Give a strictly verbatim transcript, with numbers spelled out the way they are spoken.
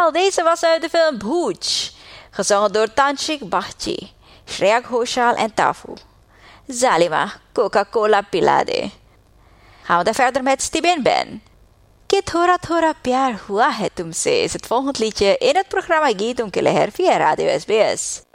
Wel, deze was uit de film Bhuj, gezongen door Tanchik Bhakti, Shreya Ghoshal en Tafu. Zalima, Coca-Cola Pilade. Gaan we dan verder met Stibin Ben. Ke thora thora pyar hua hai tumse is het volgende liedje in het programma Geeton Keleher via Radio S B S.